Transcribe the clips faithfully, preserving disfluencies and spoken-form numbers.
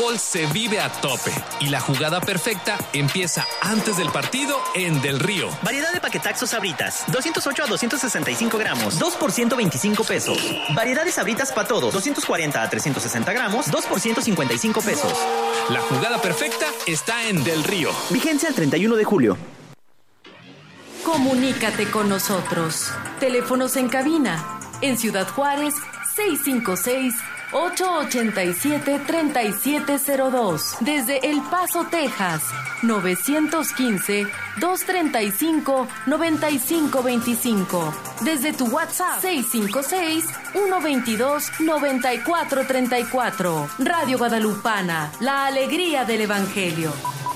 fútbol se vive a tope y la jugada perfecta empieza antes del partido en Del Río. Variedad de paquetaxos Sabritas, doscientos ocho a doscientos sesenta y cinco gramos, dos por ciento veinticinco pesos. Variedad de Sabritas para todos, doscientos cuarenta a trescientos sesenta gramos, dos por ciento cincuenta y cinco pesos. La jugada perfecta está en Del Río. Vigencia el treinta y uno de julio. Comunícate con nosotros. Teléfonos en cabina. En Ciudad Juárez, seis cinco seis, ocho ocho siete, tres siete cero dos. Desde El Paso, Texas, nueve uno cinco, dos tres cinco, nueve cinco dos cinco. Desde tu WhatsApp, seis cinco seis, uno dos dos, nueve cuatro tres cuatro. Radio Guadalupana, la alegría del Evangelio.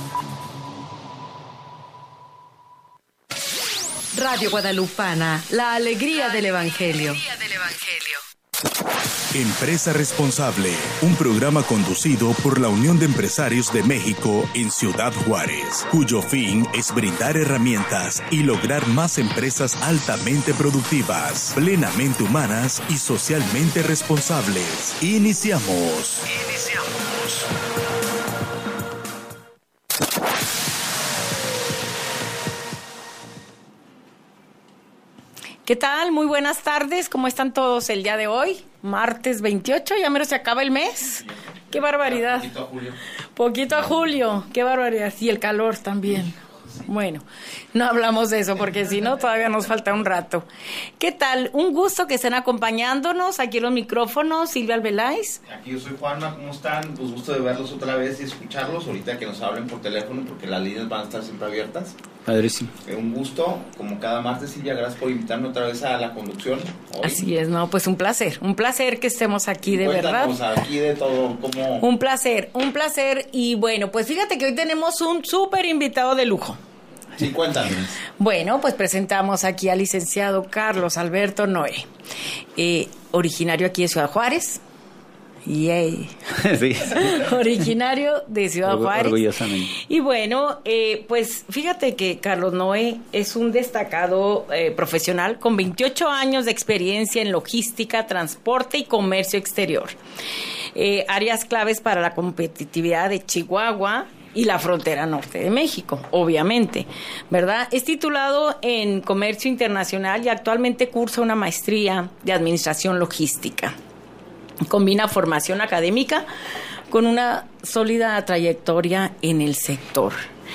Radio Guadalupana, la alegría del Evangelio. Empresa Responsable, un programa conducido por la Unión de Empresarios de México en Ciudad Juárez, cuyo fin es brindar herramientas y lograr más empresas altamente productivas, plenamente humanas y socialmente responsables. Iniciamos. Iniciamos. ¿Qué tal? Muy buenas tardes. ¿Cómo están todos el día de hoy? Martes veintiocho, ya mero se acaba el mes. ¡Qué barbaridad! Poquito a julio. Poquito a julio. ¡Qué barbaridad! Y el calor también. Bueno, no hablamos de eso porque si no todavía nos falta un rato. ¿Qué tal? Un gusto que estén acompañándonos aquí en los micrófonos. Silvia Albeláiz. Aquí yo soy Juanma, ¿cómo están? Pues gusto de verlos otra vez y escucharlos. Ahorita que nos hablen por teléfono porque las líneas van a estar siempre abiertas. Padrísimo. Eh, un gusto, como cada martes, Silvia, gracias por invitarme otra vez a la conducción. Hoy. Así es, no, pues un placer, un placer que estemos aquí, de Cuéntanos verdad. Aquí de todo, como... Un placer, un placer. Y bueno, pues fíjate que hoy tenemos un súper invitado de lujo. Sí, cuéntanos. Bueno, pues presentamos aquí al licenciado Carlos Alberto Noé, eh, originario aquí de Ciudad Juárez. Yay. Sí. Originario de Ciudad Juárez. Orgullosamente. Y bueno, eh, pues fíjate que Carlos Noé es un destacado eh, profesional con veintiocho años de experiencia en logística, transporte y comercio exterior. Eh, áreas claves para la competitividad de Chihuahua y la frontera norte de México, obviamente, ¿verdad? Es titulado en Comercio Internacional y actualmente cursa una maestría de Administración Logística. Combina formación académica con una sólida trayectoria en el sector.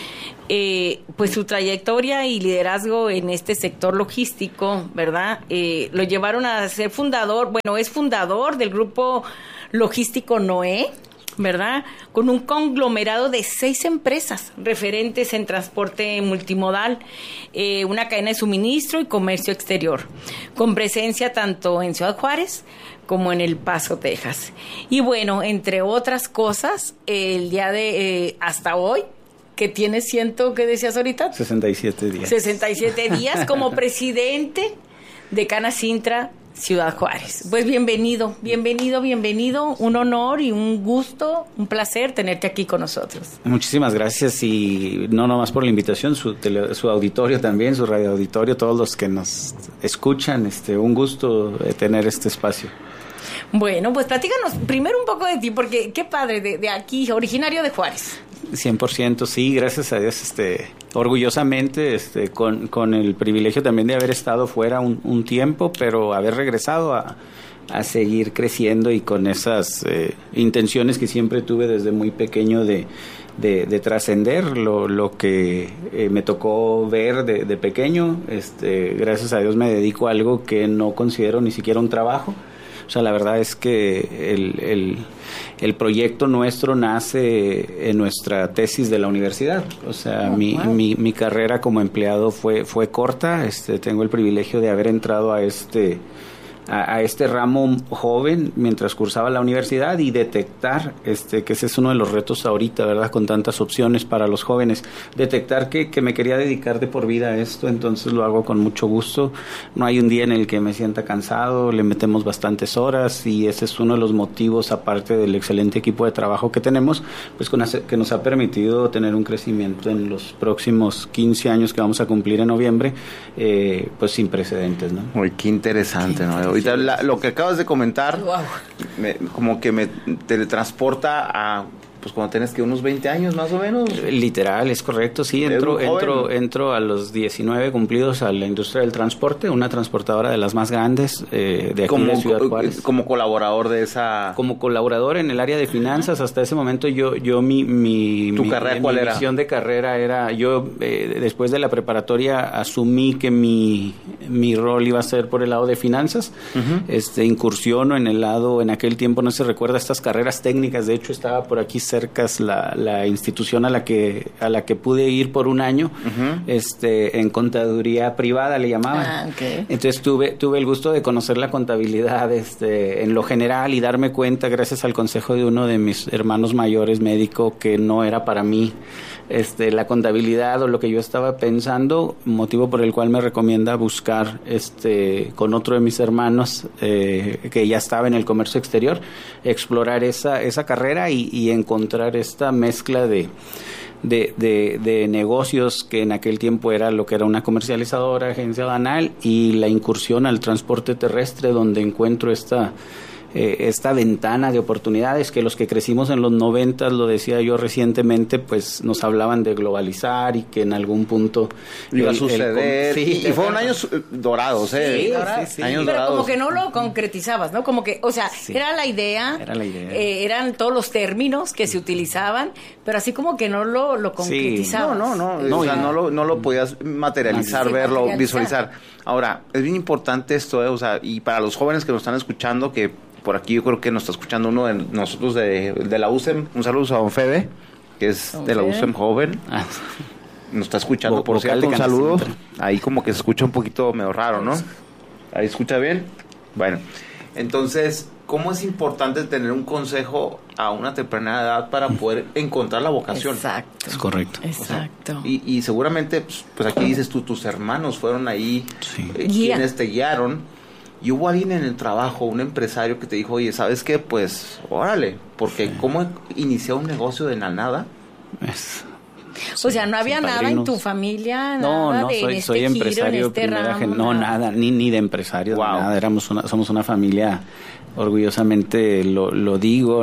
Eh, pues su trayectoria y liderazgo en este sector logístico, ¿verdad? Eh, lo llevaron a ser fundador, bueno, es fundador del grupo logístico Noé, ¿verdad? Con un conglomerado de seis empresas referentes en transporte multimodal, eh, una cadena de suministro y comercio exterior, con presencia tanto en Ciudad Juárez como en El Paso, Texas. Y bueno, entre otras cosas, el día de eh, hasta hoy, que tiene ciento, ¿qué decías ahorita? sesenta y siete días. sesenta y siete días como presidente de Canacintra, Ciudad Juárez. Pues bienvenido, bienvenido, bienvenido. Un honor y un gusto, un placer tenerte aquí con nosotros. Muchísimas gracias y no nomás por la invitación, su, tele, su auditorio también, su radio auditorio, todos los que nos escuchan, este, un gusto tener este espacio. Bueno, pues platícanos primero un poco de ti, porque qué padre, de, de aquí, originario de Juárez. cien por ciento, sí, gracias a Dios, este, orgullosamente, este, con, con el privilegio también de haber estado fuera un, un tiempo, pero haber regresado a, a seguir creciendo y con esas eh, intenciones que siempre tuve desde muy pequeño de, de, de trascender lo, lo que eh, me tocó ver de, de pequeño. Este, gracias a Dios me dedico a algo que no considero ni siquiera un trabajo. O sea, la verdad es que el, el, el proyecto nuestro nace en nuestra tesis de la universidad. O sea, oh, mi, wow. mi, mi carrera como empleado fue, fue corta. Este, tengo el privilegio de haber entrado a este, a, a este ramo joven mientras cursaba la universidad y detectar, este, que ese es uno de los retos ahorita, ¿verdad? Con tantas opciones para los jóvenes, detectar que, que me quería dedicar de por vida a esto, entonces lo hago con mucho gusto. No hay un día en el que me sienta cansado, le metemos bastantes horas y ese es uno de los motivos, aparte del excelente equipo de trabajo que tenemos, pues con hacer, que nos ha permitido tener un crecimiento en los próximos quince años que vamos a cumplir en noviembre, eh, pues sin precedentes, ¿no? Uy, qué interesante, ¿no? Ahorita la, lo que acabas de comentar, wow. me, como que me teletransporta a pues cuando tienes que unos veinte años más o menos. Literal, es correcto, sí, entro, entro, entro a los diecinueve cumplidos a la industria del transporte, una transportadora de las más grandes eh, de aquí como, de Ciudad Juárez. Como colaborador de esa... Como colaborador en el área de finanzas, hasta ese momento yo, yo mi, mi, ¿Tu mi, carrera mi cuál era? visión de carrera era, yo eh, después de la preparatoria asumí que mi, mi rol iba a ser por el lado de finanzas, uh-huh. este incursiono en el lado, en aquel tiempo no se recuerda estas carreras técnicas, de hecho estaba por aquí cerca la, la institución a la que a la que pude ir por un año, uh-huh. este en contaduría privada le llamaban. Ah, okay. Entonces tuve tuve el gusto de conocer la contabilidad este en lo general y darme cuenta gracias al consejo de uno de mis hermanos mayores médico que no era para mí este la contabilidad o lo que yo estaba pensando, motivo por el cual me recomienda buscar este con otro de mis hermanos eh, que ya estaba en el comercio exterior, explorar esa esa carrera y, y encontrar esta mezcla de De, de, de negocios que en aquel tiempo era lo que era una comercializadora, agencia aduanal, y la incursión al transporte terrestre, donde encuentro esta eh, esta ventana de oportunidades que los que crecimos en los noventas, lo decía yo recientemente, pues nos hablaban de globalizar y que en algún punto iba a suceder. El, el, sí, y fueron años dorados, ¿eh? Sí, dorados. Sí, sí. Pero Años dorados. como que no lo concretizabas, ¿no? Como que, o sea, sí. era la idea, era la idea. Eh, eran todos los términos que se utilizaban, pero así como que no lo, lo concretizabas. Sí. No, no, no, no, o sea, ya. no lo, no lo podías materializar, sí, verlo, materializar. visualizar. Ahora, es bien importante esto, ¿eh? O sea, y para los jóvenes que nos están escuchando, que por aquí yo creo que nos está escuchando uno de nosotros de, de la U S E M, un saludo a don Febe, que es don de la Febe. U S E M joven, ah. nos está escuchando, Vo- por vocal cierto, de un saludo, canto ahí como que se escucha un poquito medio raro, ¿no? ¿Ahí escucha bien? Bueno, entonces, ¿cómo es importante tener un consejo a una temprana edad para poder encontrar la vocación? Exacto. Es correcto. Exacto. O sea, y, y seguramente, pues, pues aquí dices tú, tus hermanos fueron ahí Sí. eh, Guía. quienes te guiaron. Y hubo alguien en el trabajo, un empresario que te dijo, oye, ¿sabes qué? Pues, órale, porque Sí. ¿cómo iniciar un negocio de la nada? Es, O sea, no había sin nada en padrinos. tu familia, No, nada no, de soy, en este soy giro, empresario en este primera ramo, gen- no, nada, ni, ni de empresarios, Wow. nada, éramos una, somos una familia, orgullosamente lo, lo digo,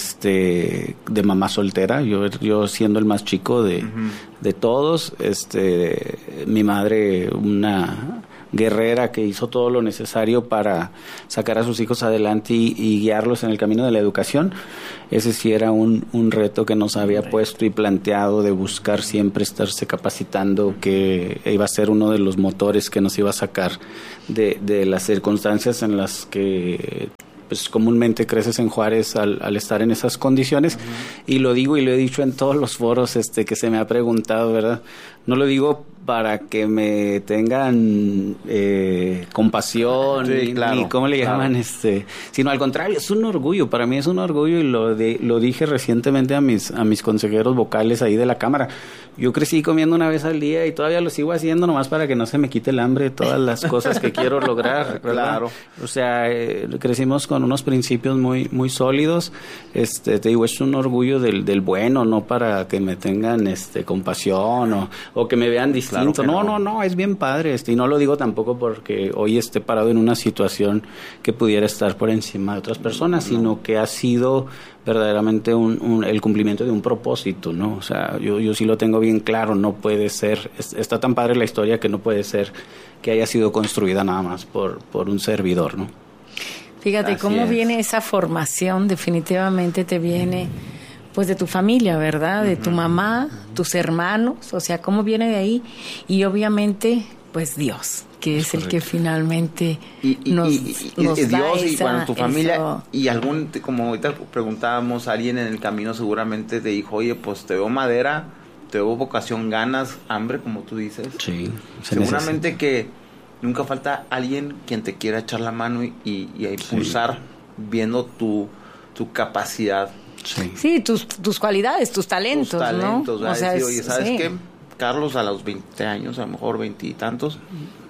este, de mamá soltera, yo, yo siendo el más chico de, uh-huh. de todos, este, mi madre, una guerrera que hizo todo lo necesario para sacar a sus hijos adelante y, y guiarlos en el camino de la educación. Ese sí era un, un reto que nos había puesto y planteado de buscar siempre estarse capacitando, que iba a ser uno de los motores que nos iba a sacar de, de las circunstancias en las que pues comúnmente creces en Juárez al, al estar en esas condiciones. Uh-huh. Y lo digo y lo he dicho en todos los foros este que se me ha preguntado, ¿verdad? No lo digo para que me tengan eh, compasión, sí, ni, claro, ni cómo le llaman, claro. este, sino al contrario, es un orgullo, para mí es un orgullo y lo de, lo dije recientemente a mis a mis consejeros vocales ahí de la Cámara. Yo crecí comiendo una vez al día y todavía lo sigo haciendo nomás para que no se me quite el hambre de todas las cosas que quiero lograr, ¿verdad? Claro. O sea, eh, crecimos con unos principios muy muy sólidos. Este, te digo, es un orgullo del del bueno, no para que me tengan este compasión o, o que me vean distinto. Claro que no, no, no, no, es bien padre, este, y no lo digo tampoco porque hoy esté parado en una situación que pudiera estar por encima de otras personas, no. Sino que ha sido verdaderamente un, un, el cumplimiento de un propósito, ¿no? O sea, yo, yo sí lo tengo bien claro, no puede ser, es, está tan padre la historia que no puede ser que haya sido construida nada más por, por un servidor, ¿no? Fíjate Así cómo es. viene esa formación, definitivamente te viene pues de tu familia, ¿verdad? De tu mamá, tus hermanos, o sea, cómo viene de ahí y obviamente pues Dios, que es, es el que finalmente y, y, nos, y, y, nos y da Dios esa, y bueno, tu familia eso. Y algún, como ahorita preguntábamos, alguien en el camino seguramente te dijo, oye, pues te veo madera, te veo vocación, ganas, hambre, como tú dices. Sí. Seguramente necesita. Que nunca falta alguien quien te quiera echar la mano y, y, y a impulsar, sí. Viendo tu, tu capacidad. Sí, sí tus, tus cualidades, tus talentos, tus talentos, ¿no? O sea, decir, es, oye, ¿sabes sí. qué? Carlos, a los veinte años, a lo mejor veintitantos,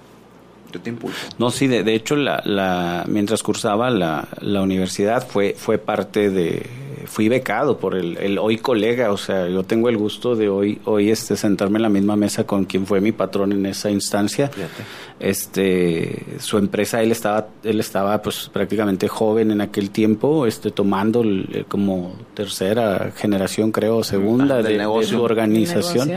yo te impulso. No, sí, de, de hecho, la, la, mientras cursaba la, la universidad fue, fue parte de fui becado por el, el hoy colega, o sea, yo tengo el gusto de hoy hoy este sentarme en la misma mesa con quien fue mi patrón en esa instancia. Fíjate. Este, su empresa, él estaba él estaba pues prácticamente joven en aquel tiempo, este tomando el, como tercera generación, creo, segunda de, de su organización.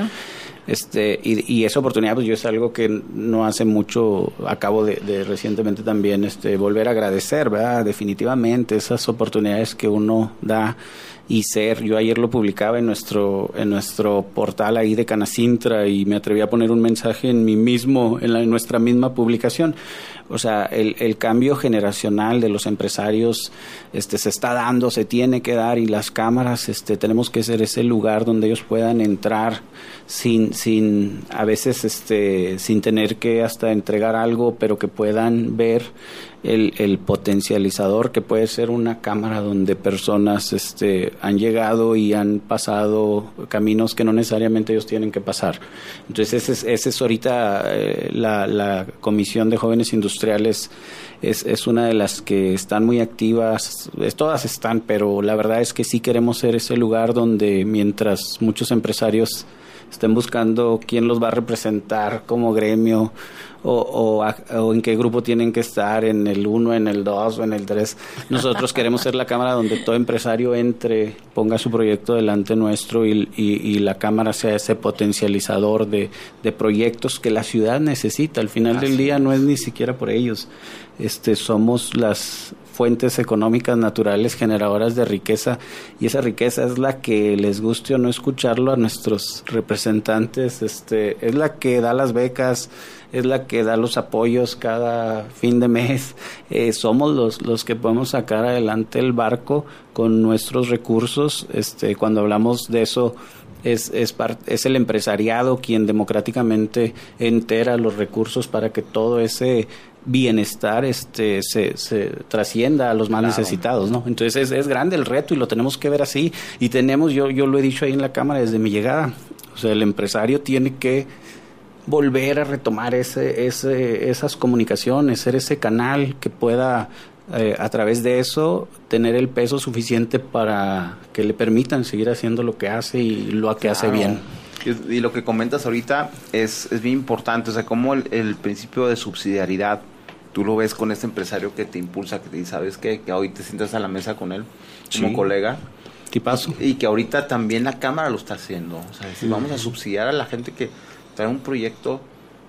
Este, y, y esa oportunidad, pues yo es algo que no hace mucho, acabo de, de recientemente también este, volver a agradecer, ¿verdad? Definitivamente, esas oportunidades que uno da y ser, yo ayer lo publicaba en nuestro en nuestro portal ahí de Canacintra y me atreví a poner un mensaje en mi mismo, en, la, en nuestra misma publicación. O sea, el, el cambio generacional de los empresarios este, se está dando, se tiene que dar, y las cámaras, este, tenemos que ser ese lugar donde ellos puedan entrar sin, sin a veces este, sin tener que hasta entregar algo, pero que puedan ver el, el potencializador que puede ser una cámara donde personas este, han llegado y han pasado caminos que no necesariamente ellos tienen que pasar. Entonces, ese es, ese es ahorita eh, la, la Comisión de Jóvenes Industriales. Es, es una de las que están muy activas, es, todas están, pero la verdad es que sí queremos ser ese lugar donde mientras muchos empresarios estén buscando quién los va a representar como gremio o, o, a, o en qué grupo tienen que estar, en el uno, en el dos o en el tres. Nosotros queremos ser la cámara donde todo empresario entre, ponga su proyecto delante nuestro y, y, y la cámara sea ese potencializador de, de proyectos que la ciudad necesita. Al final Así del día no es ni siquiera por ellos. Este, somos las fuentes económicas naturales generadoras de riqueza, y esa riqueza es la que, les guste o no escucharlo a nuestros representantes, este, es la que da las becas, es la que da los apoyos cada fin de mes. Eh, somos los los que podemos sacar adelante el barco con nuestros recursos. Este, cuando hablamos de eso, es es, part, es el empresariado quien democráticamente entera los recursos para que todo ese bienestar este se, se trascienda a los más claro. necesitados, ¿no? Entonces es, es grande el reto y lo tenemos que ver así, y tenemos, yo yo lo he dicho ahí en la cámara desde mi llegada, o sea, el empresario tiene que volver a retomar ese ese esas comunicaciones, ser ese canal que pueda eh, a través de eso tener el peso suficiente para que le permitan seguir haciendo lo que hace y lo que claro. hace bien. Y, y lo que comentas ahorita es, es bien importante, o sea, como el, el principio de subsidiariedad, tú lo ves con este empresario que te impulsa, que te dice, ¿sabes qué? Que hoy te sientas a la mesa con él como sí. colega. Tipazo. Y que ahorita también la Cámara lo está haciendo. O sea, si mm. vamos a subsidiar a la gente que trae un proyecto,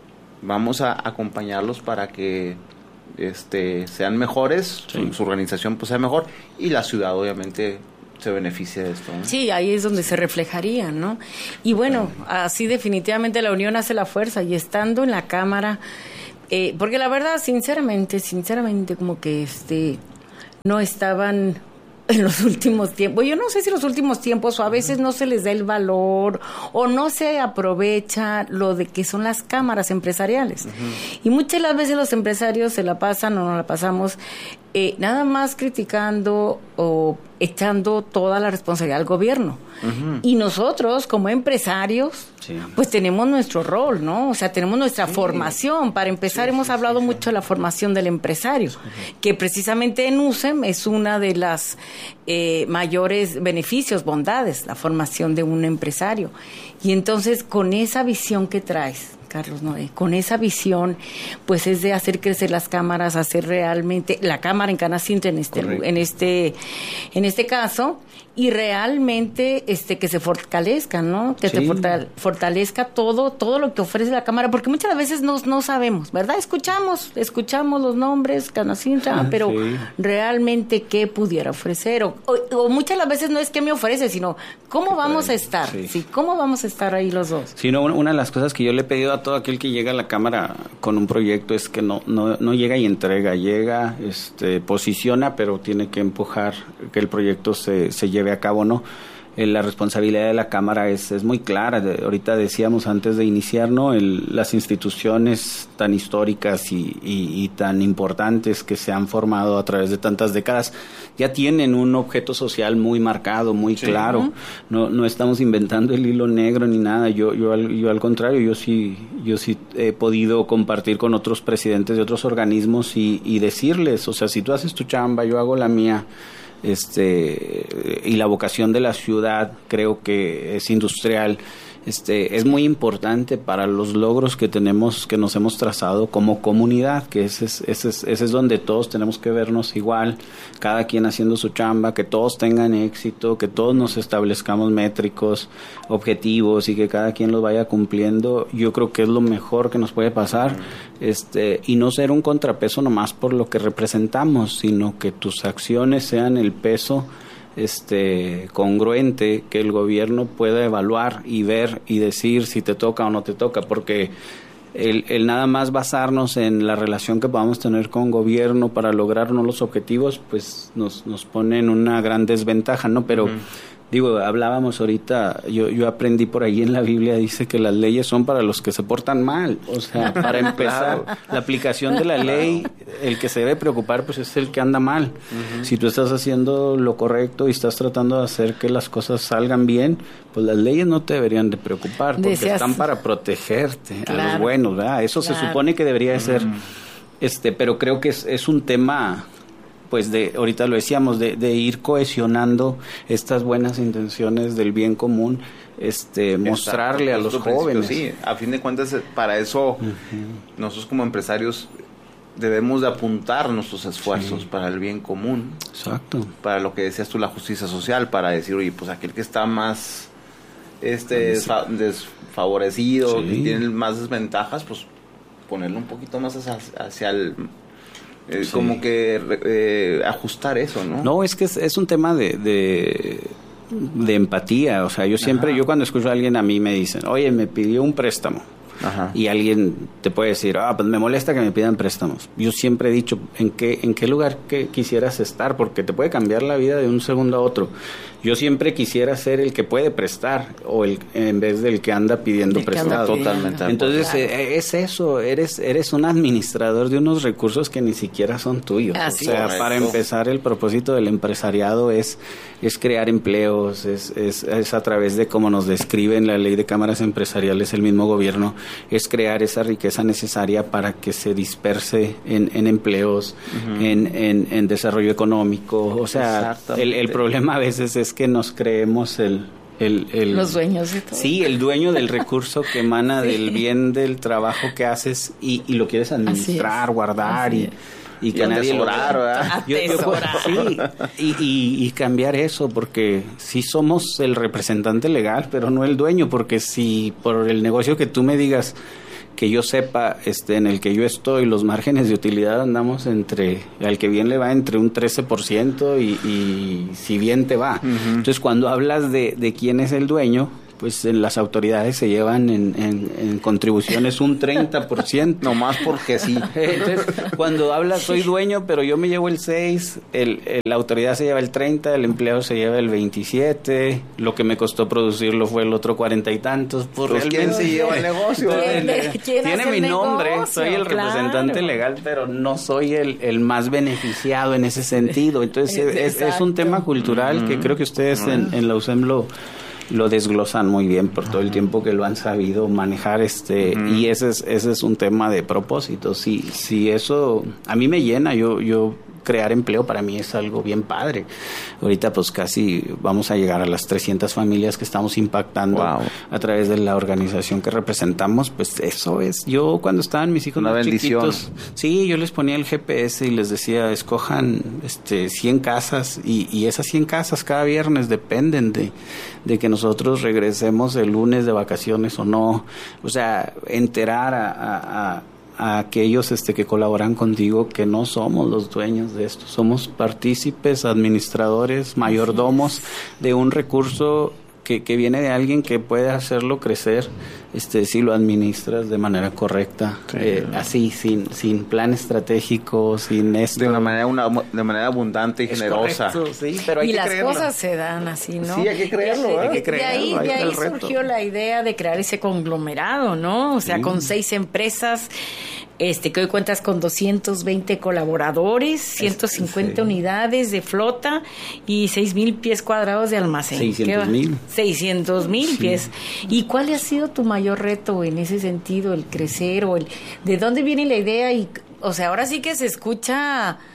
vamos a acompañarlos para que este sean mejores, sí. su, su organización pues sea mejor, y la ciudad obviamente se beneficia de esto, ¿no? Sí, ahí es donde se reflejaría, ¿no? Y bueno, así definitivamente la unión hace la fuerza, y estando en la Cámara, eh, porque la verdad, sinceramente, sinceramente, como que este no estaban en los últimos tiempos, yo no sé si los últimos tiempos, o a veces no se les da el valor, o no se aprovecha lo de que son las cámaras empresariales. Uh-huh. Y muchas las veces los empresarios se la pasan o no la pasamos eh, nada más criticando o echando toda la responsabilidad al gobierno. Uh-huh. Y nosotros, como empresarios, sí. pues tenemos nuestro rol, ¿no? O sea, tenemos nuestra sí. formación. Para empezar, sí, hemos sí, hablado sí, mucho sí. de la formación del empresario, uh-huh. que precisamente en U S E M es una de las eh, mayores beneficios, bondades, la formación de un empresario. Y entonces, con esa visión que traes, Carlos Noé, con esa visión, pues es de hacer crecer las cámaras, hacer realmente la cámara en Canacintra en este Correcto. en este en este caso, y realmente este que se fortalezcan, ¿no? Que sí. se fortale, fortalezca todo todo lo que ofrece la cámara, porque muchas veces no, no sabemos, ¿verdad? Escuchamos, escuchamos los nombres Canacintra, ah, pero sí. realmente qué pudiera ofrecer, o, o, o muchas las veces no es qué me ofrece, sino cómo vamos a estar, sí. ¿sí? ¿Cómo vamos a estar ahí los dos? Sí, no, una de las cosas que yo le he pedido a todo aquel que llega a la Cámara con un proyecto es que no no, no llega y entrega, llega, este, posiciona, pero tiene que empujar que el proyecto se, se lleve a cabo, ¿no? Eh, la responsabilidad de la Cámara es, es muy clara. De, ahorita decíamos antes de iniciar, ¿no? El, las instituciones tan históricas y, y, y tan importantes que se han formado a través de tantas décadas ya tienen un objeto social muy marcado, muy sí. claro. Uh-huh. No no estamos inventando el hilo negro ni nada. Yo yo al, yo al contrario, yo sí yo sí he podido compartir con otros presidentes de otros organismos y, y decirles, o sea, si tú haces tu chamba, yo hago la mía. este, y la vocación de la ciudad creo que es industrial. Este, es muy importante para los logros que tenemos, que nos hemos trazado como comunidad, que ese es, ese es, ese es donde todos tenemos que vernos igual, cada quien haciendo su chamba, que todos tengan éxito, que todos nos establezcamos métricos, objetivos y que cada quien los vaya cumpliendo. Yo creo que es lo mejor que nos puede pasar, este, y no ser un contrapeso nomás por lo que representamos, sino que tus acciones sean el peso este congruente que el gobierno pueda evaluar y ver y decir si te toca o no te toca, porque el, el nada más basarnos en la relación que podamos tener con gobierno para lograr uno los objetivos, pues nos, nos pone en una gran desventaja, ¿no? Pero uh-huh. Digo, hablábamos ahorita, yo, yo aprendí por ahí en la Biblia, dice que las leyes son para los que se portan mal. O sea, para empezar, claro. La aplicación de la ley, el que se debe preocupar, pues es el que anda mal. Uh-huh. Si tú estás haciendo lo correcto y estás tratando de hacer que las cosas salgan bien, pues las leyes no te deberían de preocupar, porque Decías, están para protegerte claro, a los buenos, ¿verdad? Eso claro. se supone que debería de ser, uh-huh. este, pero creo que es, es un tema... pues de, ahorita lo decíamos, de, de ir cohesionando estas buenas intenciones del bien común, este, mostrarle a los jóvenes. Sí, a fin de cuentas, para eso uh-huh. nosotros como empresarios debemos de apuntar nuestros esfuerzos sí. para el bien común. Exacto. Para lo que decías tú, la justicia social, para decir, oye, pues aquel que está más este desfa- desfavorecido, sí. que tiene más desventajas, pues ponerlo un poquito más hacia, hacia el... Eh, sí. Como que eh, ajustar eso, ¿no? No, es que es, es un tema de, de, de empatía. O sea, yo siempre, Ajá. yo cuando escucho a alguien, a mí me dicen, oye, me pidió un préstamo. Ajá. Y alguien te puede decir, ah, pues me molesta que me pidan préstamos. Yo siempre he dicho, ¿en qué, en qué lugar que quisieras estar? Porque te puede cambiar la vida de un segundo a otro. Yo siempre quisiera ser el que puede prestar o el en vez del que anda pidiendo el prestado. Totalmente. Entonces claro. eh, es eso, eres eres un administrador de unos recursos que ni siquiera son tuyos. Así o sea, es. para empezar, el propósito del empresariado es es crear empleos, es, es es a través de como nos describe en la ley de cámaras empresariales el mismo gobierno, es crear esa riqueza necesaria para que se disperse en, en empleos, uh-huh. en, en en desarrollo económico. O sea, el, el problema a veces es que nos creemos el, el, el los dueños de todo. Sí, el dueño del recurso que emana sí. del bien del trabajo que haces y, y lo quieres administrar, guardar y, y que y nadie lo ¿verdad? Yo, yo, sí, y, y, y cambiar eso, porque sí somos el representante legal, pero no el dueño, porque si por el negocio que tú me digas que yo sepa, este, en el que yo estoy, los márgenes de utilidad andamos entre, al que bien le va entre un trece por ciento y, y si bien te va. Uh-huh. Entonces, cuando hablas de, de quién es el dueño, pues en las autoridades se llevan en, en, en contribuciones un treinta por ciento. Nomás porque sí. Entonces, cuando hablas, soy dueño, pero yo me llevo el seis, el, el, la autoridad se lleva el treinta, el empleado se lleva el veintisiete, lo que me costó producirlo fue el otro cuarenta y tantos. Pues, pues ¿quién se lleva el negocio? ¿Quién Tiene mi nombre, negocio? Soy el claro. representante legal, pero no soy el, el más beneficiado en ese sentido. Entonces, es, es, es un tema cultural mm-hmm. que creo que ustedes mm-hmm. en, en la U S E M lo... lo desglosan muy bien por todo el tiempo que lo han sabido manejar, este uh-huh. y ese es ese es un tema de propósito. Si si eso a mí me llena, yo yo crear empleo para mí es algo bien padre. Ahorita pues casi vamos a llegar a las trescientas familias que estamos impactando wow. a través de la organización que representamos. Pues eso es, yo cuando estaban mis hijos una más bendición. Chiquitos, sí, yo les ponía el G P S y les decía, escojan este cien casas y, y esas cien casas cada viernes dependen de, de que nosotros regresemos el lunes de vacaciones o no. O sea, enterar a, a, a a aquellos este que colaboran contigo que no somos los dueños de esto, somos partícipes, administradores, mayordomos de un recurso que, que viene de alguien que puede hacerlo crecer, este si lo administras de manera correcta, sí. eh, así, sin sin plan estratégico, sin esto. De una manera una, de manera abundante y es generosa. Correcto, sí, pero hay y que las creerlo. Cosas se dan así, ¿no? Sí, hay que creerlo, ¿eh? De, Hay que creerlo, de ahí, ahí de ahí surgió reto. La idea de crear ese conglomerado, ¿no? O sea, sí. con seis empresas, este que hoy cuentas con doscientos veinte colaboradores, ciento cincuenta sí. unidades de flota y seis mil pies cuadrados de almacén. seiscientos mil. seiscientos mil sí. pies. ¿Y cuál ha sido tu mayor reto en ese sentido, el crecer o el de dónde viene la idea? Y o sea, ahora sí que se escucha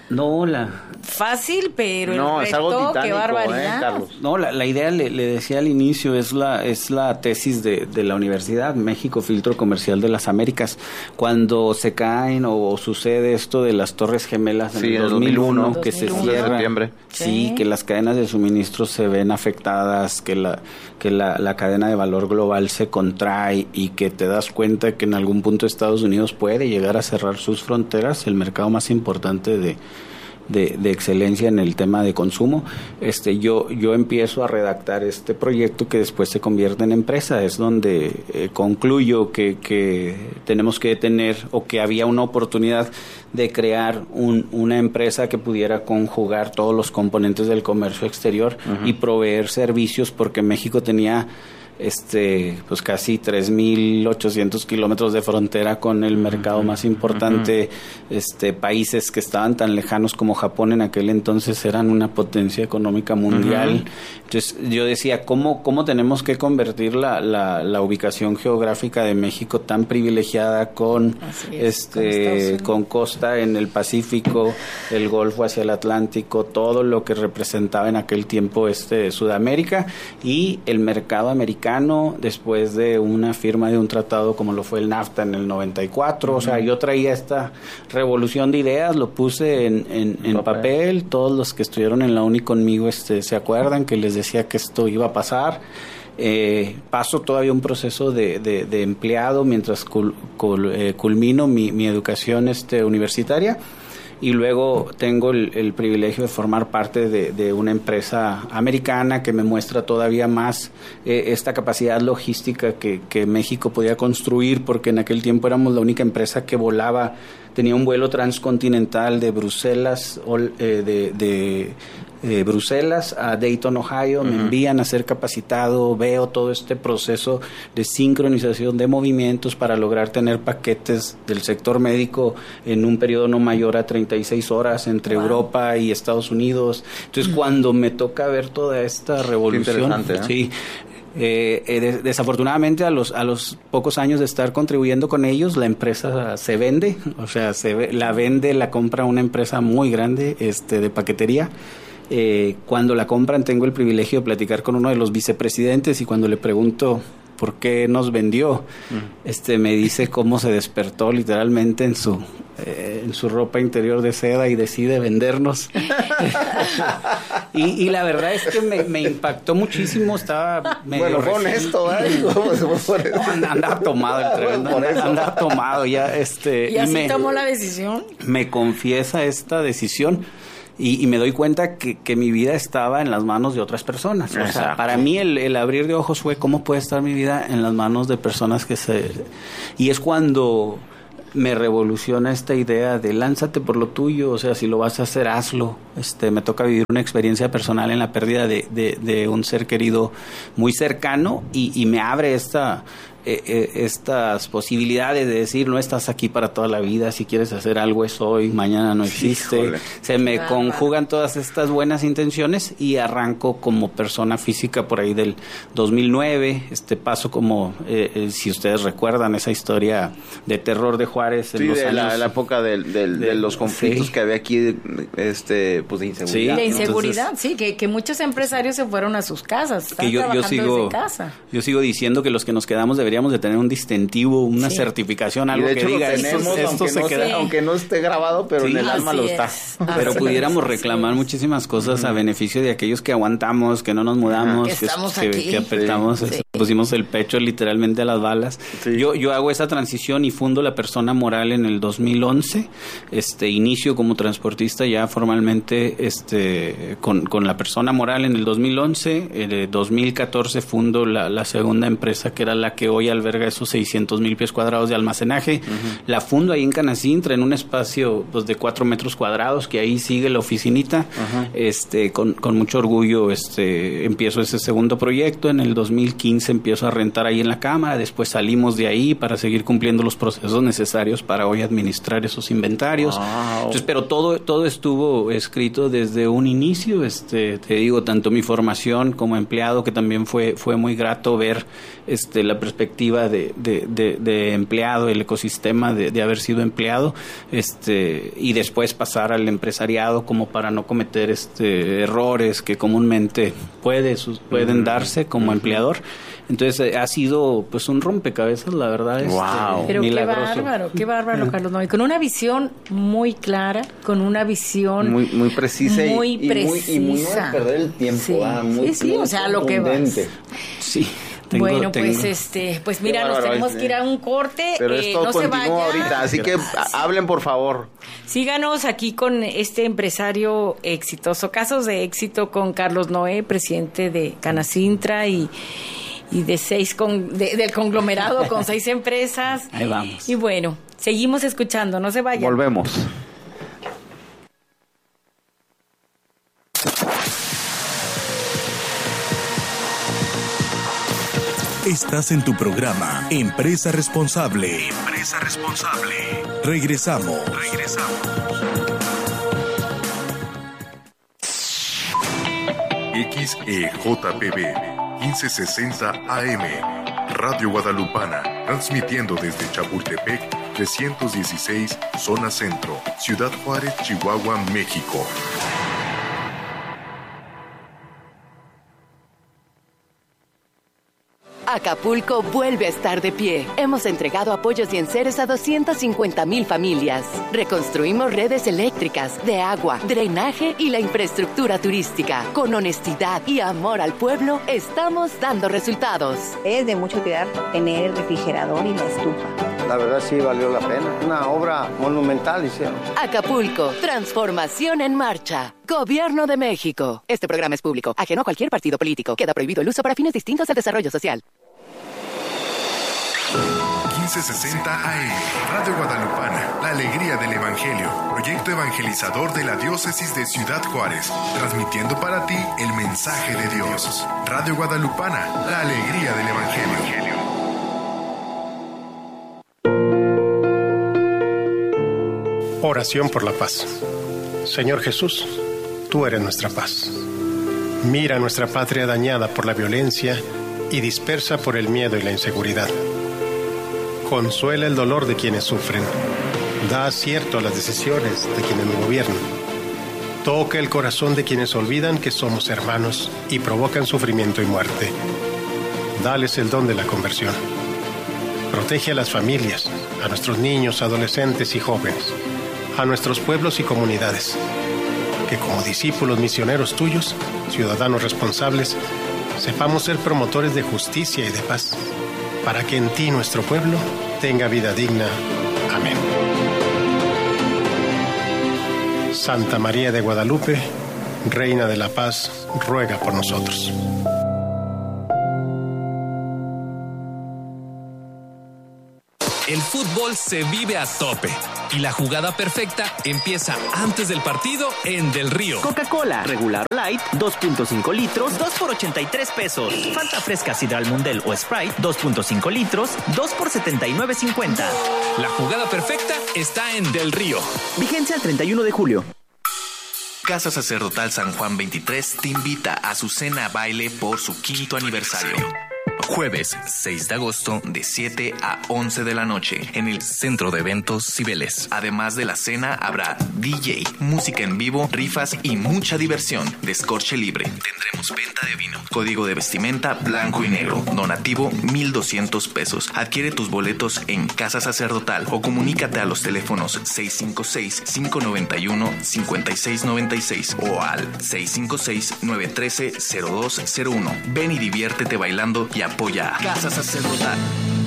No, la... Fácil, pero No, el es algo reto, titánico, qué barbaridad. ¿eh, Carlos? No, la, la idea, le, le decía al inicio, es la es la tesis de, de la universidad, México, filtro comercial de las Américas. Cuando se caen o, o sucede esto de las Torres Gemelas en Sí, el en el dos mil uno, dos mil uno, que se dos mil uno. cierra. Septiembre. Sí, Sí. que las cadenas de suministro se ven afectadas, que la que la, la cadena de valor global se contrae y que te das cuenta que en algún punto Estados Unidos puede llegar a cerrar sus fronteras, el mercado más importante de De, de excelencia en el tema de consumo. Este, yo, yo empiezo a redactar este proyecto que después se convierte en empresa. Es donde eh, concluyo que, que tenemos que tener, o que había una oportunidad de crear un, una empresa que pudiera conjugar todos los componentes del comercio exterior uh-huh. y proveer servicios, porque México tenía este pues casi tres mil ochocientos kilómetros de frontera con el mercado más importante. Uh-huh. este países que estaban tan lejanos como Japón en aquel entonces eran una potencia económica mundial. Uh-huh. Entonces yo decía, ¿cómo, cómo tenemos que convertir la, la, la ubicación geográfica de México tan privilegiada con es, este con, con costa en el Pacífico, el Golfo hacia el Atlántico, todo lo que representaba en aquel tiempo este Sudamérica y el mercado americano después de una firma de un tratado como lo fue el NAFTA en el noventa y cuatro? Uh-huh. O sea, yo traía esta revolución de ideas, lo puse en, en, en papel. papel, todos los que estuvieron en la uni conmigo este, se acuerdan que les decía que esto iba a pasar. Eh, paso todavía un proceso de, de, de empleado mientras cul, cul, eh, culmino mi, mi educación este, universitaria. Y luego tengo el, el privilegio de formar parte de, de una empresa americana que me muestra todavía más eh, esta capacidad logística que, que México podía construir, porque en aquel tiempo éramos la única empresa que volaba, tenía un vuelo transcontinental de Bruselas, eh, de, de eh, Bruselas a Dayton, Ohio. Uh-huh. Me envían a ser capacitado, veo todo este proceso de sincronización de movimientos para lograr tener paquetes del sector médico en un periodo no mayor a treinta y seis horas entre wow. Europa y Estados Unidos. Entonces, uh-huh. cuando me toca ver toda esta revolución, ¿eh? sí, Eh, eh, des- desafortunadamente a los a los pocos años de estar contribuyendo con ellos, la empresa se vende, o sea, se ve, la vende, la compra una empresa muy grande este de paquetería. Eh, cuando la compran tengo el privilegio de platicar con uno de los vicepresidentes, y cuando le pregunto por qué nos vendió, mm. este me dice cómo se despertó literalmente en su eh, en su ropa interior de seda y decide vendernos. y, y la verdad es que me, me impactó muchísimo. Estaba medio bueno, fue honesto, ¿eh? No, andaba tomado el tremendo, andaba, andaba tomado ya este y así y me, tomó la decisión. Me confiesa esta decisión. Y, y me doy cuenta que, que mi vida estaba en las manos de otras personas. O Exacto. sea, para mí el, el abrir de ojos fue cómo puede estar mi vida en las manos de personas que se... Y es cuando me revoluciona esta idea de lánzate por lo tuyo, o sea, si lo vas a hacer, hazlo. Este, me toca vivir una experiencia personal en la pérdida de, de, de un ser querido muy cercano, y, y me abre esta... Eh, eh, estas posibilidades de decir, no estás aquí para toda la vida, si quieres hacer algo es hoy, mañana no existe. Híjole. Se me ah, conjugan todas estas buenas intenciones y arranco como persona física por ahí del dos mil nueve, este paso como eh, eh, si ustedes recuerdan esa historia de terror de Juárez en sí, los de años, la, la época del, del, de, de los conflictos sí. que había aquí, este pues de inseguridad. Sí, de inseguridad, Entonces, sí, que, que muchos empresarios se fueron a sus casas, están que yo, trabajando yo sigo, desde casa. Yo sigo diciendo que los que nos quedamos deberíamos de tener un distintivo, una sí. certificación, algo que diga esto, tenemos, esto aunque se no queda. Sea, aunque no esté grabado, pero sí, en el alma lo está. Es, pero pudiéramos es, reclamar es. muchísimas cosas uh-huh. a beneficio de aquellos que aguantamos, que no nos mudamos, uh-huh. que, estamos que, aquí. que apretamos, sí. pusimos el pecho literalmente a las balas. Sí. Yo yo hago esa transición y fundo La Persona Moral en el dos mil once. Este inicio como transportista ya formalmente este con, con La Persona Moral en el dos mil once. En el dos mil catorce fundo la, la segunda empresa, que era la que hoy alberga esos seiscientos mil pies cuadrados de almacenaje. Uh-huh. La fundo ahí en Canacintra, en un espacio pues de cuatro metros cuadrados, que ahí sigue la oficinita. Uh-huh. Este con, con mucho orgullo este empiezo ese segundo proyecto. En el dos mil quince mes empiezo a rentar ahí en la Cámara, después salimos de ahí para seguir cumpliendo los procesos necesarios para hoy administrar esos inventarios. Wow. Entonces, pero todo, todo estuvo escrito desde un inicio, este, te digo, tanto mi formación como empleado, que también fue, fue muy grato ver este, la perspectiva de, de, de, de empleado, el ecosistema de, de haber sido empleado, este, y después pasar al empresariado como para no cometer este, errores que comúnmente puede, sus, pueden darse como empleador. Entonces ha sido pues un rompecabezas, la verdad. Wow. Este, Pero milagroso. qué bárbaro, qué bárbaro, Carlos Noé, con una visión muy clara, con una visión muy, muy precisa, muy y, precisa. Y muy, y muy no perder el tiempo. Sí, ah, muy, sí, sí muy o sea, lo que vas. Sí. Tengo, bueno, tengo. pues este, pues mira, Qué nos bárbaro, tenemos que ir a un corte. Pero eh, esto no se vaya ahorita, así que hablen por favor. Síganos aquí con este empresario exitoso, casos de éxito con Carlos Noé, presidente de Canacintra y y de seis con, de, del conglomerado con seis empresas. Ahí vamos. Y bueno, seguimos escuchando, no se vayan. Volvemos. Estás en tu programa Empresa Responsable. Empresa Responsable. Regresamos. Regresamos. X E J P B quince sesenta A M, Radio Guadalupana, transmitiendo desde Chapultepec, trescientos dieciséis, Zona Centro, Ciudad Juárez, Chihuahua, México. Acapulco vuelve a estar de pie. Hemos entregado apoyos y enseres a doscientas cincuenta mil familias. Reconstruimos redes eléctricas, de agua, drenaje y la infraestructura turística. Con honestidad y amor al pueblo, estamos dando resultados. Es de mucho cuidar tener el refrigerador y la estufa. La verdad sí valió la pena. Una obra monumental hicieron. Acapulco, transformación en marcha. Gobierno de México. Este programa es público, ajeno a cualquier partido político. Queda prohibido el uso para fines distintos al desarrollo social. quince sesenta A M, Radio Guadalupana, la alegría del Evangelio, proyecto evangelizador de la diócesis de Ciudad Juárez, transmitiendo para ti el mensaje de Dios. Radio Guadalupana, la alegría del Evangelio. Oración por la paz. Señor Jesús, tú eres nuestra paz. Mira nuestra patria dañada por la violencia y dispersa por el miedo y la inseguridad. Consuela el dolor de quienes sufren. Da acierto a las decisiones de quienes nos gobiernan. Toca el corazón de quienes olvidan que somos hermanos y provocan sufrimiento y muerte. Dales el don de la conversión. Protege a las familias, a nuestros niños, adolescentes y jóvenes, a nuestros pueblos y comunidades. Que como discípulos misioneros tuyos, ciudadanos responsables, sepamos ser promotores de justicia y de paz, para que en ti nuestro pueblo tenga vida digna. Amén. Santa María de Guadalupe, Reina de la Paz, ruega por nosotros. El fútbol se vive a tope y la jugada perfecta empieza antes del partido en Del Río. Coca-Cola, regular light, dos punto cinco litros, dos por ochenta y tres pesos. Fanta fresca Sidral Mundel o Sprite, dos punto cinco litros, dos por setenta y nueve cincuenta. La jugada perfecta está en Del Río. Vigencia el treinta y uno de julio. Casa Sacerdotal San Juan veintitrés te invita a su cena baile por su quinto aniversario. Jueves seis de agosto de siete a once de la noche en el Centro de Eventos Cibeles. Además de la cena habrá D J, música en vivo, rifas y mucha diversión. Descorche libre. Tendremos venta de vino. Código de vestimenta blanco y negro. Donativo mil doscientos pesos. Adquiere tus boletos en Casa Sacerdotal o comunícate a los teléfonos seis cinco seis, cinco nueve uno, cinco seis nueve seis o al seis cinco seis, nueve uno tres, cero dos cero uno. Ven y diviértete bailando y apoya a Casa Sacerdotal.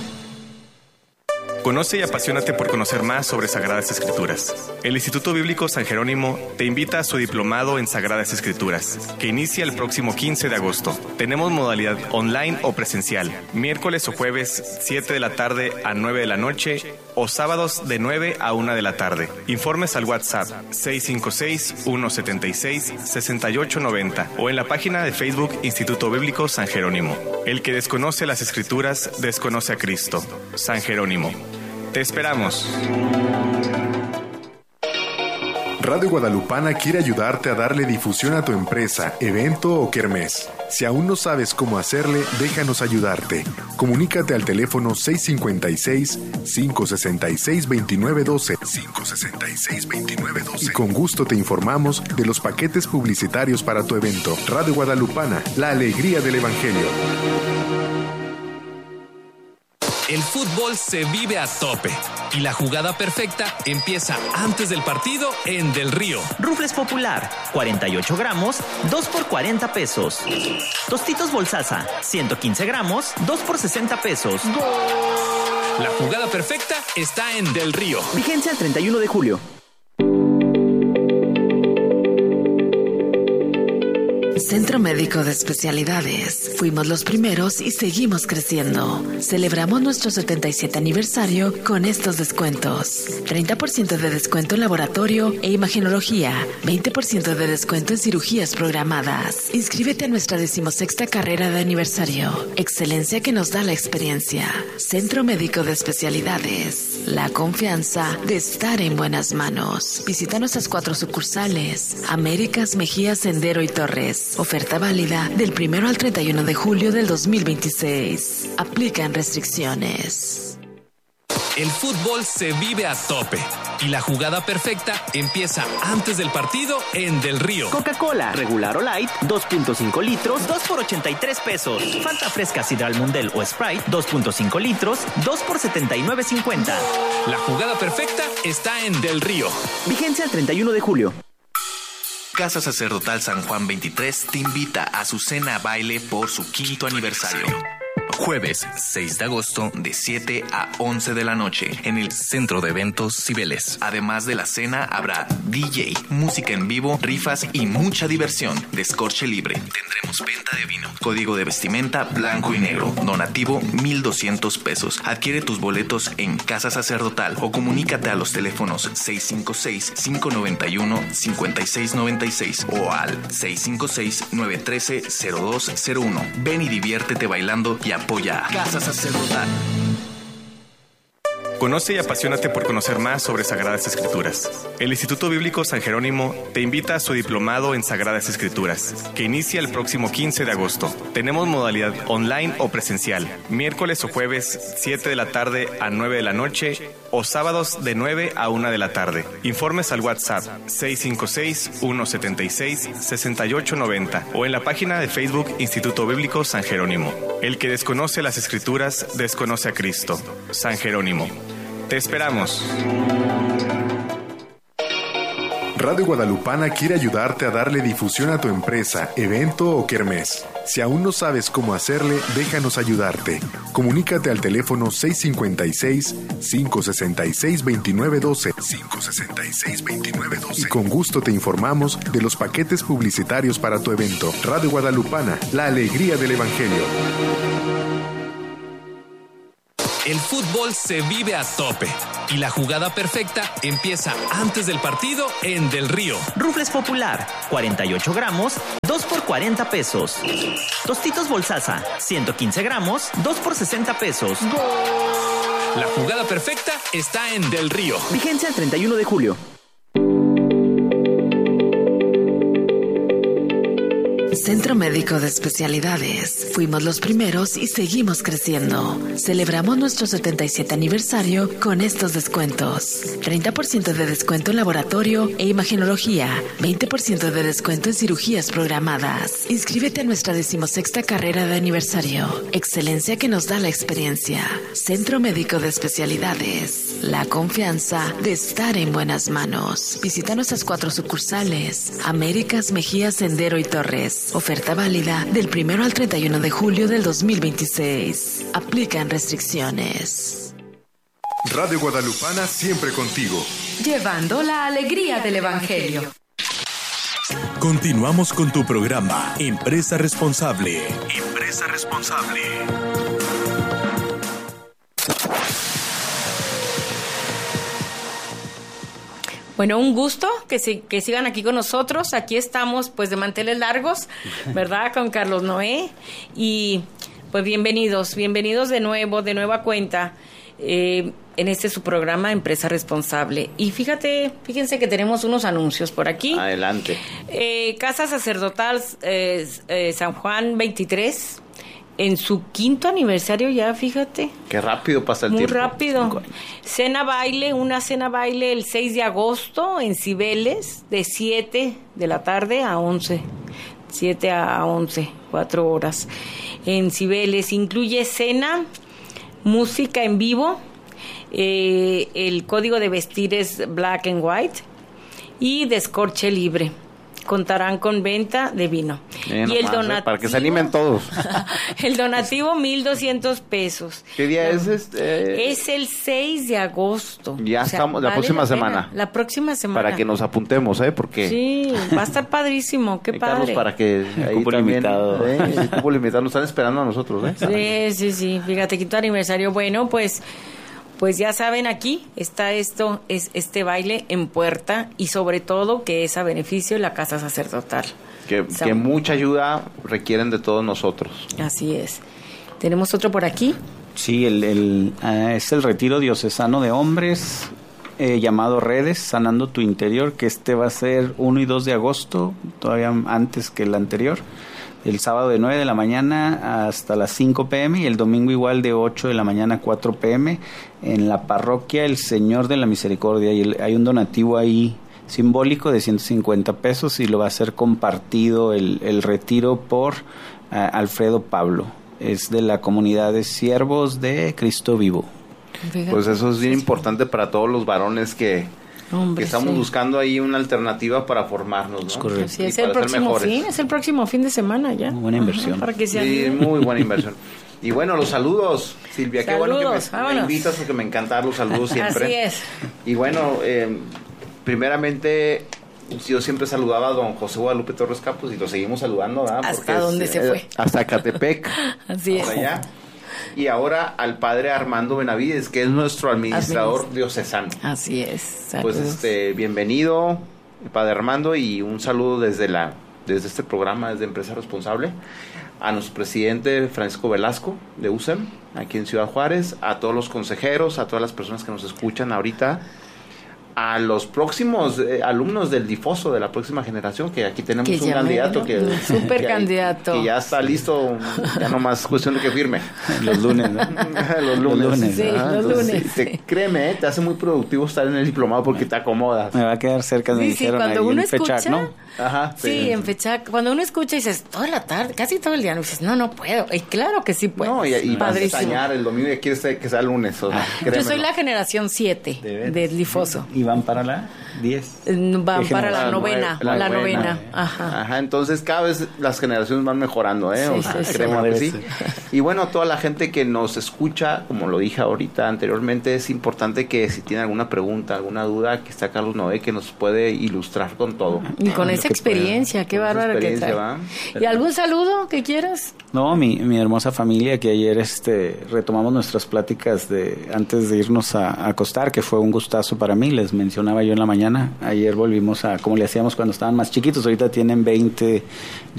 Conoce y apasionate por conocer más sobre Sagradas Escrituras. El Instituto Bíblico San Jerónimo te invita a su diplomado en Sagradas Escrituras, que inicia el próximo quince de agosto. Tenemos modalidad online o presencial, miércoles o jueves, siete de la tarde a nueve de la noche, o sábados de nueve a una de la tarde. Informes al WhatsApp seis cinco seis, uno siete seis, seis ocho nueve cero o en la página de Facebook Instituto Bíblico San Jerónimo. El que desconoce las Escrituras, desconoce a Cristo. San Jerónimo. Te esperamos. Radio Guadalupana quiere ayudarte a darle difusión a tu empresa, evento o kermés. Si aún no sabes cómo hacerle, déjanos ayudarte. Comunícate al teléfono seis cinco seis, cinco seis seis, dos nueve uno dos, cinco seis seis, dos nueve uno dos y con gusto te informamos de los paquetes publicitarios para tu evento. Radio Guadalupana, la alegría del Evangelio. El fútbol se vive a tope y la jugada perfecta empieza antes del partido en Del Río. Rufles Popular, cuarenta y ocho gramos, dos por cuarenta pesos. Tostitos Bolsaza, ciento quince gramos, dos por sesenta pesos. La jugada perfecta está en Del Río. Vigencia el treinta y uno de julio. Centro Médico de Especialidades. Fuimos los primeros y seguimos creciendo. Celebramos nuestro setenta y siete aniversario con estos descuentos. treinta por ciento de descuento en laboratorio e imagenología. veinte por ciento de descuento en cirugías programadas. Inscríbete a nuestra decimosexta carrera de aniversario. Excelencia que nos da la experiencia. Centro Médico de Especialidades. La confianza de estar en buenas manos. Visita nuestras cuatro sucursales. Américas, Mejía, Sendero y Torres. Oferta válida del primero al treinta y uno de julio del dos mil veintiséis. Aplican restricciones. El fútbol se vive a tope y la jugada perfecta empieza antes del partido en Del Río. Coca-Cola, regular o light, dos punto cinco litros, dos por ochenta y tres pesos. Fanta fresca Sidral Mundel o Sprite, dos punto cinco litros, dos por setenta y nueve cincuenta. La jugada perfecta está en Del Río. Vigencia el treinta y uno de julio. Casa Sacerdotal San Juan veintitrés te invita a su cena baile por su quinto aniversario. Jueves seis de agosto de siete a once de la noche en el Centro de Eventos Cibeles. Además de la cena habrá D J, música en vivo, rifas y mucha diversión. Descorche libre. Tendremos venta de vino. Código de vestimenta blanco y negro. Donativo mil doscientos pesos. Adquiere tus boletos en Casa Sacerdotal o comunícate a los teléfonos seis cinco seis, cinco nueve uno, cinco seis nueve seis o al seis cinco seis, nueve uno tres, cero dos cero uno. Ven y diviértete bailando y apoya a Casa Sacerdotal. Conoce y apasionate por conocer más sobre Sagradas Escrituras. El Instituto Bíblico San Jerónimo te invita a su diplomado en Sagradas Escrituras, que inicia el próximo quince de agosto. Tenemos modalidad online o presencial, miércoles o jueves, siete de la tarde a nueve de la noche, o sábados de nueve a una de la tarde. Informes al WhatsApp seis cinco seis, uno siete seis, seis ocho nueve cero o en la página de Facebook Instituto Bíblico San Jerónimo. El que desconoce las Escrituras, desconoce a Cristo. San Jerónimo. Te esperamos. Radio Guadalupana quiere ayudarte a darle difusión a tu empresa, evento o kermés. Si aún no sabes cómo hacerle, déjanos ayudarte. Comunícate al teléfono seis cinco seis, cinco seis seis, dos nueve uno dos, cinco seis seis, dos nueve uno dos y con gusto te informamos de los paquetes publicitarios para tu evento. Radio Guadalupana, la alegría del Evangelio. El fútbol se vive a tope y la jugada perfecta empieza antes del partido en Del Río. Rufles Popular, cuarenta y ocho gramos, dos por cuarenta pesos. Tostitos Bolsaza, ciento quince gramos, dos por sesenta pesos. La jugada perfecta está en Del Río. Vigencia el treinta y uno de julio. Centro Médico de Especialidades. Fuimos los primeros y seguimos creciendo. Celebramos nuestro setenta y siete aniversario con estos descuentos. treinta por ciento de descuento en laboratorio e imagenología. veinte por ciento de descuento en cirugías programadas. Inscríbete a nuestra decimosexta carrera de aniversario. Excelencia que nos da la experiencia. Centro Médico de Especialidades. La confianza de estar en buenas manos. Visita nuestras cuatro sucursales. Américas, Mejía, Sendero y Torres. Oferta válida del primero al treinta y uno de julio del dos mil veintiséis. Aplican restricciones. Radio Guadalupana siempre contigo. Llevando la alegría del Evangelio. Continuamos con tu programa Empresa Responsable. Empresa Responsable. Bueno, un gusto que, si, que sigan aquí con nosotros. Aquí estamos, pues, de manteles largos, ¿verdad? Con Carlos Noé. Y, pues, bienvenidos, bienvenidos de nuevo, de nueva cuenta, eh, en este su programa Empresa Responsable. Y fíjate, fíjense que tenemos unos anuncios por aquí. Adelante. Eh, Casa Sacerdotal eh, eh, San Juan veintitrés, en su quinto aniversario ya, fíjate. Qué rápido pasa el Muy tiempo. Muy rápido. Cena baile, una cena baile el seis de agosto en Cibeles, de siete de la tarde a once. siete a once, cuatro horas. En Cibeles incluye cena, música en vivo, eh, el código de vestir es black and white y descorche libre. Contarán con venta de vino. Eh, y el nomás, donativo, eh, para que se animen todos. El donativo mil doscientos pesos. ¿Qué día es este? Es el seis de agosto. Ya O sea, estamos, la vale próxima la pena. semana. La próxima semana. Para que nos apuntemos, ¿eh? Porque... Sí, va a estar padrísimo, qué eh, padre. Carlos, para que ahí cupo también, limitado. ¿eh? El cupo limitado, nos están esperando a nosotros, ¿eh? Sí, sí, sí, fíjate, quinto aniversario. Bueno, pues... Pues ya saben, aquí está esto, es este baile en puerta y sobre todo que es a beneficio de la Casa Sacerdotal. Que, que mucha ayuda requieren de todos nosotros. Así es. ¿Tenemos otro por aquí? Sí, el, el, uh, es el retiro diocesano de hombres eh, llamado Redes, Sanando tu Interior, que este va a ser uno y dos de agosto, todavía antes que el anterior. El sábado de nueve de la mañana hasta las cinco pe eme y el domingo igual de ocho de la mañana a cuatro pe eme en la parroquia El Señor de la Misericordia. Y el, hay un donativo ahí simbólico de ciento cincuenta pesos y lo va a ser compartido el, el retiro por uh, Alfredo Pablo. Es de la comunidad de Siervos de Cristo Vivo. Fíjate. Pues eso es bien importante para todos los varones que... Hombre, que estamos sí. buscando ahí una alternativa para formarnos, ¿no? Correcto. Sí, es Y el para ser próximo mejores. fin, es el próximo fin de semana ya. Muy buena inversión. Ajá, para que se Sí, animen. muy buena inversión. Y bueno, los saludos, Silvia, qué bueno que Saludos, me, me vámonos. invitas porque me encantan dar los saludos siempre. Así es. Y bueno, eh, primeramente yo siempre saludaba a don José Guadalupe Torres Capos y lo seguimos saludando, ¿verdad? ¿Hasta Porque es, dónde se eh, fue? Hasta Catepec. Así es. Hasta allá. Y ahora al padre Armando Benavides, que es nuestro administrador Administ- diocesano. Así es. Pues Saludos. este, bienvenido, padre Armando, y un saludo desde la desde este programa, desde Empresa Responsable, a nuestro presidente Francisco Velasco de U S E M, aquí en Ciudad Juárez, a todos los consejeros, a todas las personas que nos escuchan ahorita, a los próximos eh, alumnos del Difoso de la próxima generación, que aquí tenemos Que un ya candidato mero, que, un súper que- candidato. que ya está listo, ya nomás cuestión de que firme. Los lunes, ¿no? los lunes. Los lunes, Sí, Ajá, los entonces, lunes, sí, te- sí. créeme, eh, te hace muy productivo estar en el diplomado porque te acomodas. Me va a quedar cerca, me Sí, sí, dijeron cuando ahí uno en Fechac, escucha- ¿no? Ajá, Sí, en fecha, cuando uno escucha y dices, toda la tarde, casi todo el día, no dices, no, no puedo. Y claro que sí puedo. No, y, y vas a Padrísimo. extrañar el domingo y quieres que sea lunes. O sea, Yo créemelo. soy la generación siete ¿De veras? del Difoso. ¿Y van para la diez? Eh, Van ¿Qué para la generación? novena, La la, novena. novena. Ajá. Ajá, entonces cada vez las generaciones van mejorando, ¿eh? Sí, o sea, sí, sí. créemelo Como que debe sí. ser. Y bueno, toda la gente que nos escucha, como lo dije ahorita anteriormente, es importante que si tiene alguna pregunta, alguna duda, que está Carlos Noé, que nos puede ilustrar con todo. Y con Lo esa que experiencia, qué Con esa bárbaro que experiencia, trae. ¿va? ¿Y algún saludo que quieras? No, mi, mi hermosa familia, que ayer este retomamos nuestras pláticas de antes de irnos a, a acostar, que fue un gustazo para mí, les mencionaba yo en la mañana. Ayer volvimos a como le hacíamos cuando estaban más chiquitos, ahorita tienen veinte